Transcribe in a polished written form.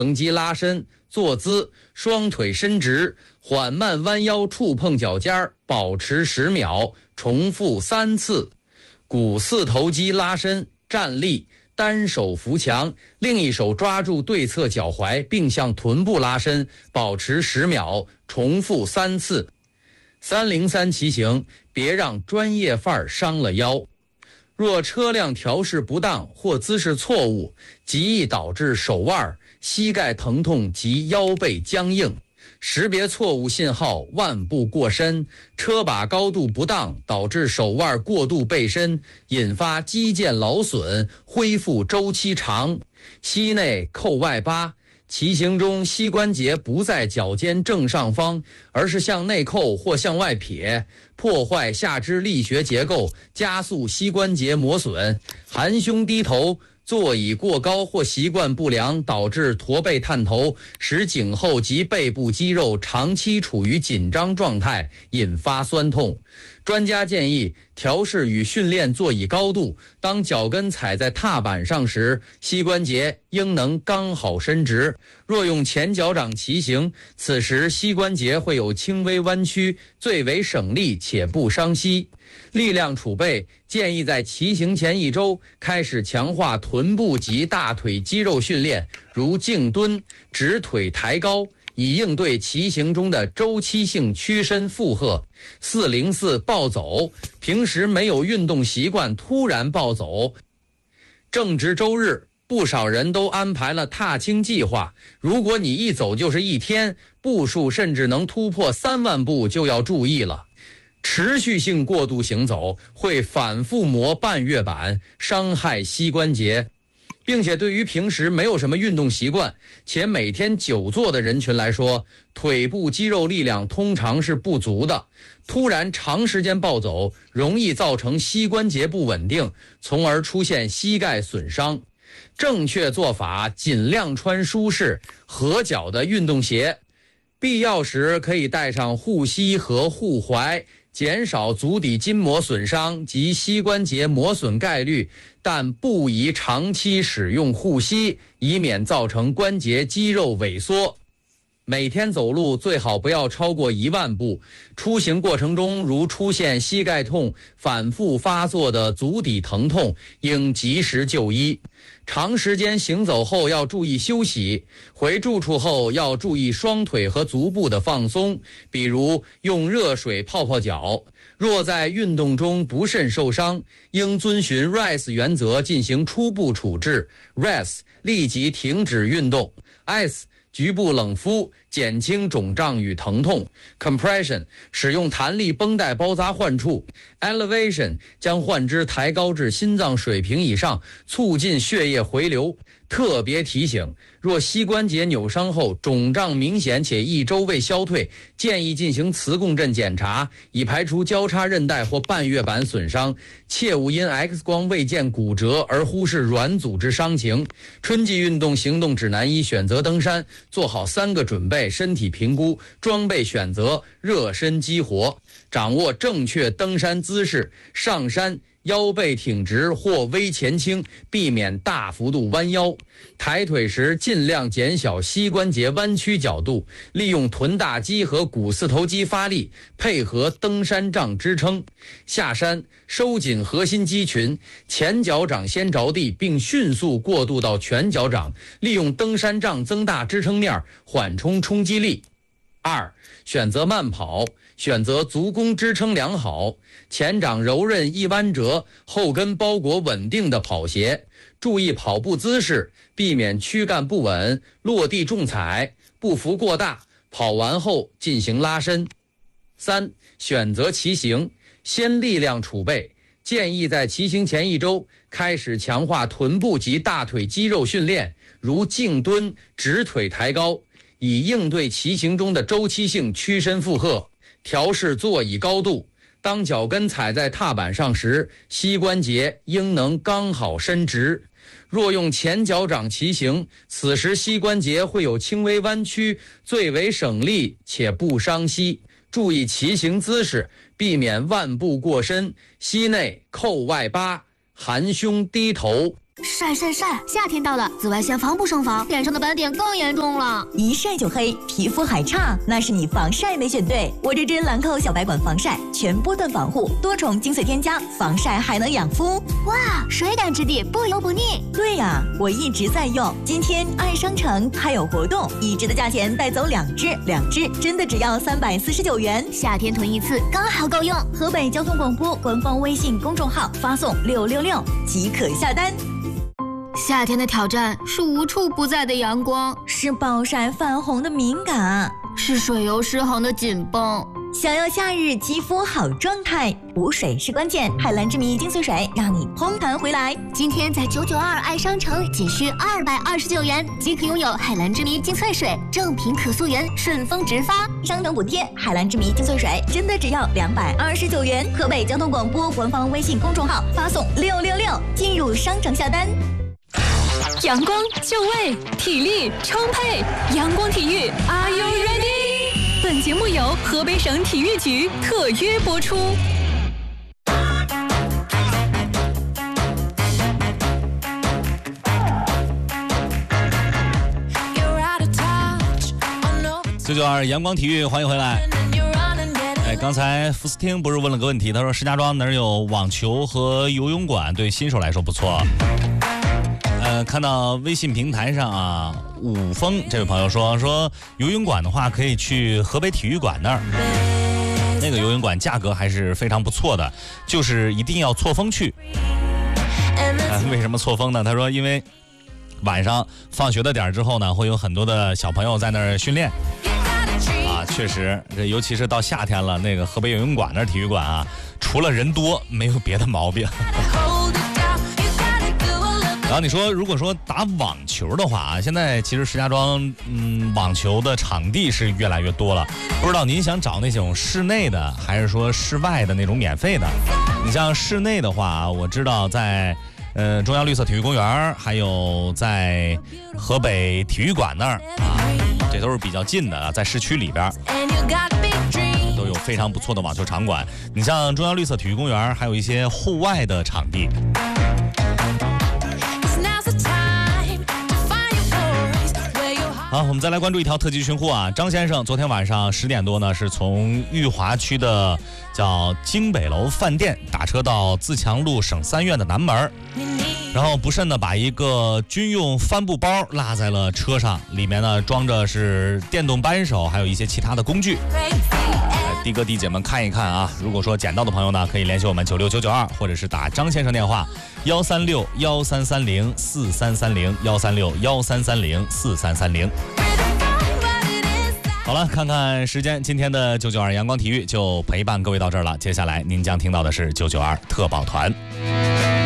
横肌拉伸，坐姿，双腿伸直，缓慢弯腰触碰脚尖，保持10秒，重复3次。股四头肌拉伸，站立，单手扶墙，另一手抓住对侧脚踝，并向臀部拉伸，保持10秒，重复3次。303骑行，别让专业范儿伤了腰。若车辆调试不当或姿势错误，极易导致手腕、膝盖疼痛及腰背僵硬。识别错误信号，腕部过伸，车把高度不当，导致手腕过度背伸，引发肌腱劳损，恢复周期长。膝内扣外八，骑行中膝关节不在脚尖正上方，而是向内扣或向外撇，破坏下肢力学结构，加速膝关节磨损。含胸低头，座椅过高或习惯不良，导致驼背探头，使颈后及背部肌肉长期处于紧张状态，引发酸痛。专家建议调试与训练座椅高度，当脚跟踩在踏板上时，膝关节应能刚好伸直。若用前脚掌骑行，此时膝关节会有轻微弯曲，最为省力且不伤膝。力量储备建议在骑行前1周开始强化臀部及大腿肌肉训练，如静蹲、直腿抬高，以应对骑行中的周期性屈伸负荷。404暴走，平时没有运动习惯突然暴走。正值周日，不少人都安排了踏青计划，如果你一走就是1天，步数甚至能突破3万步，就要注意了。持续性过度行走会反复磨半月板，伤害膝关节，并且对于平时没有什么运动习惯且每天久坐的人群来说，腿部肌肉力量通常是不足的，突然长时间暴走容易造成膝关节不稳定，从而出现膝盖损伤。正确做法，尽量穿舒适合脚的运动鞋，必要时可以带上护膝和护踝，减少足底筋膜损伤及膝关节磨损概率，但不宜长期使用护膝，以免造成关节肌肉萎缩。每天走路最好不要超过1万步，出行过程中如出现膝盖痛、反复发作的足底疼痛，应及时就医。长时间行走后要注意休息，回住处后要注意双腿和足部的放松，比如用热水泡泡脚。若在运动中不慎受伤，应遵循 RES 原则进行初步处置。 RES 立即停止运动。 S局部冷敷，减轻肿胀与疼痛。 Compression 使用弹力绷带包扎患处。 Elevation 将患肢抬高至心脏水平以上，促进血液回流。特别提醒，若膝关节扭伤后肿胀明显且1周未消退，建议进行磁共振检查，以排除交叉韧带或半月板损伤，切勿因 X 光未见骨折而忽视软组织伤情。春季运动行动指南1：选择登山，做好3个准备：身体评估、装备选择、热身激活。掌握正确登山姿势，上山腰背挺直或微前倾，避免大幅度弯腰。抬腿时尽量减小膝关节弯曲角度，利用臀大肌和股四头肌发力，配合登山杖支撑。下山收紧核心肌群，前脚掌先着地，并迅速过渡到全脚掌，利用登山杖增大支撑面，缓冲冲击力。2、选择慢跑，选择足弓支撑良好、前掌柔韧易弯折、后跟包裹稳定的跑鞋。注意跑步姿势，避免躯干不稳、落地重踩、步幅过大，跑完后进行拉伸。3、选择骑行，先力量储备，建议在骑行前1周开始强化臀部及大腿肌肉训练，如静蹲、直腿抬高，以应对骑行中的周期性屈伸负荷。调试座椅高度，当脚跟踩在踏板上时，膝关节应能刚好伸直。若用前脚掌骑行，此时膝关节会有轻微弯曲，最为省力且不伤膝。注意骑行姿势，避免腕部过伸，膝内扣外八，含胸低头。 晒，夏天到了，紫外线防不胜防，脸上的斑点更严重了。 一晒就黑，皮肤还差，那是你防晒没选对。我这支兰蔻小白管防晒，全波段防护，多重精粹添加，防晒还能养肤。 哇，水感质地，不油不腻。 对呀，我一直在用。今天爱商城还有活动，1支的价钱带走2支，2支真的只要349元。 夏天囤一次刚好够用。 河北交通广播官方微信公众号发送666即可下单。 夏天的挑战是无处不在的阳光， 是暴晒泛红的敏感， 是水油失衡的紧绷。 想要夏日肌肤好状态，补水是关键。海蓝之谜精粹水让你嘭弹回来。 今天在992爱商城仅需229元即可拥有海蓝之谜精粹水，正品可溯源，顺丰直发， 商城补贴。海蓝之谜精粹水真的只要229元。河北交通广播官方微信公众号发送666进入商城下单。 阳光就位，体力充沛，阳光体育 Are you ready？ 本节目由河北省体育局特约播出。 992阳光体育，欢迎回来。刚才福斯汀不是问了个问题，他说石家庄哪儿有网球和游泳馆，对新手来说不错。看到微信平台上啊，武峰这位朋友说游泳馆的话可以去河北体育馆那儿，那个游泳馆价格还是非常不错的，就是一定要错峰去。为什么错峰呢？他说因为晚上放学的点之后呢，会有很多的小朋友在那儿训练啊，确实，这尤其是到夏天了，那个河北游泳馆那儿体育馆啊，除了人多没有别的毛病。然后你说，如果说打网球的话啊，现在其实石家庄网球的场地是越来越多了，不知道您想找那种室内的，还是说室外的那种免费的？你像室内的话，我知道在中央绿色体育公园，还有在河北体育馆那儿啊，这都是比较近的啊，在市区里边都有非常不错的网球场馆。你像中央绿色体育公园，还有一些户外的场地。好，我们再来关注一条特级巡护啊。张先生昨天晚上10点多呢，是从裕华区的叫京北楼饭店打车到自强路省3院的南门，然后不慎呢把一个军用帆布包落在了车上，里面呢装着是电动扳手，还有一些其他的工具。的哥的姐们看一看啊，如果说捡到的朋友呢，可以联系我们96992，或者是打张先生电话13613304330，13613304330。好了，看看时间，今天的992阳光体育就陪伴各位到这儿了。接下来您将听到的是992特宝团。